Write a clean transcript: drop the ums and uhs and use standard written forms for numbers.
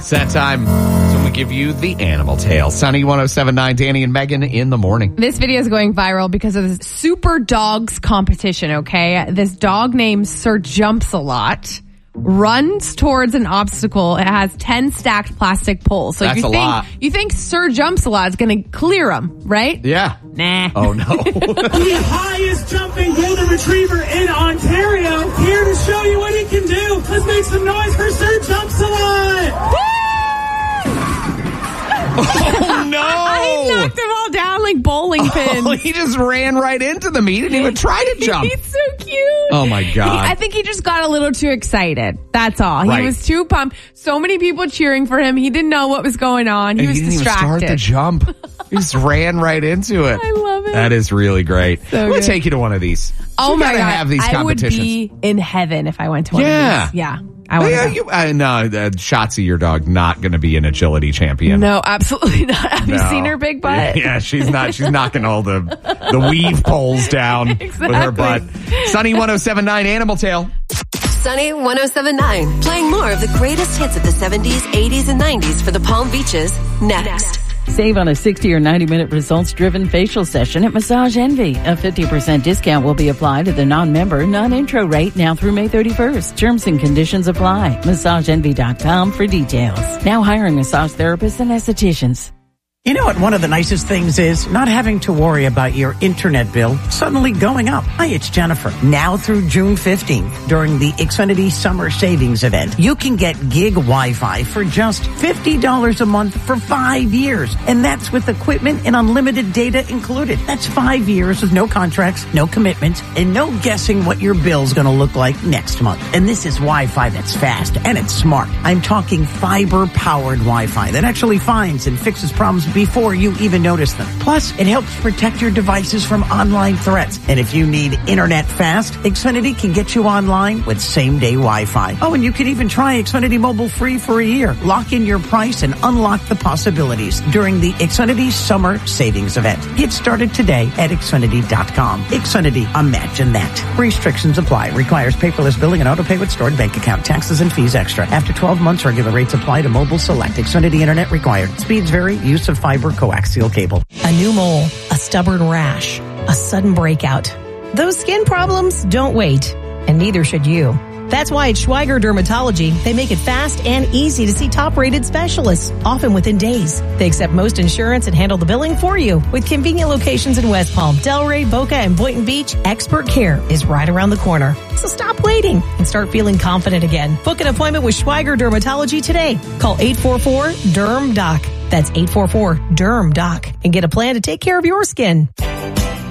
It's that time. So when we give you the animal tale. Sunny 107.9, Danny and Megan in the morning. This video is going viral because of this Super Dogs competition, okay? This dog named Sir Jumps-A-Lot runs towards an obstacle. It has 10 stacked plastic poles. So That's a lot. You think Sir Jumps-A-Lot is going to clear them, right? Yeah. Nah. Oh, no. The highest jumping golden retriever in Ontario, here to show you what he can do. Let's make some noise for Sir Jumps-A-Lot. Oh, no. I knocked them all down like bowling pins. Oh, he just ran right into them. He didn't even try to jump. He's so cute. Oh, my God. I think he just got a little too excited. That's all. Right. He was too pumped. So many people cheering for him. He didn't know what was going on. He was didn't distracted. even start the jump. He just ran right into it. I love it. That is really great. So I'm going good. to take you to one of these. Oh We my gotta God. have these I would competitions. be in heaven if I went to one Yeah. of these. Yeah. I want to go. No, Shotzi, your dog, not going to be an agility champion. No, absolutely not. Have you No. seen her big butt? Yeah, she's not. She's knocking all the weave poles down with her butt. Sunny 107.9 Animal Tale. Sunny 107.9, playing more of the greatest hits of the 70s, 80s, and 90s for the Palm Beaches. Next. Save on a 60 or 90-minute results-driven facial session at Massage Envy. A 50% discount will be applied to the non-member, non-intro rate now through May 31st. Terms and conditions apply. MassageEnvy.com for details. Now hiring massage therapists and estheticians. You know what one of the nicest things is? Not having to worry about your internet bill suddenly going up. Hi, it's Jennifer. Now through June 15th, during the Xfinity Summer Savings Event, you can get gig Wi-Fi for just $50 a month for 5 years. And that's with equipment and unlimited data included. That's 5 years with no contracts, no commitments, and no guessing what your bill's going to look like next month. And this is Wi-Fi that's fast and it's smart. I'm talking fiber-powered Wi-Fi that actually finds and fixes problems before you even notice them. Plus, it helps protect your devices from online threats. And if you need internet fast, Xfinity can get you online with same-day Wi-Fi. Oh, and you can even try Xfinity Mobile free for a year. Lock in your price and unlock the possibilities during the Xfinity Summer Savings Event. Get started today at Xfinity.com. Xfinity, imagine that. Restrictions apply. Requires paperless billing and autopay with stored bank account. Taxes and fees extra. After 12 months, regular rates apply to mobile select. Xfinity Internet required. Speeds vary. Use of fiber coaxial cable. A new mole, a stubborn rash, a sudden breakout. Those skin problems don't wait, and neither should you. That's why at Schweiger Dermatology, they make it fast and easy to see top-rated specialists, often within days. They accept most insurance and handle the billing for you. With convenient locations in West Palm, Delray, Boca, and Boynton Beach, expert care is right around the corner. So stop waiting and start feeling confident again. Book an appointment with Schweiger Dermatology today. Call 844-DERM-DOC. That's 844-DERM-DOC and get a plan to take care of your skin.